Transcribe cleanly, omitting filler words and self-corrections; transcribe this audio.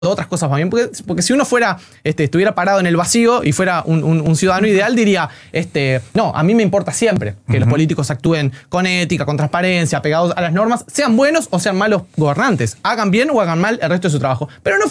otras cosas van bien. Porque si uno fuera, estuviera parado en el vacío y fuera un ciudadano ideal, diría, no, a mí me importa siempre que los políticos actúen con ética, con transparencia, pegados a las normas, sean buenos o sean malos gobernantes, hagan bien o hagan mal el resto de su trabajo. Pero no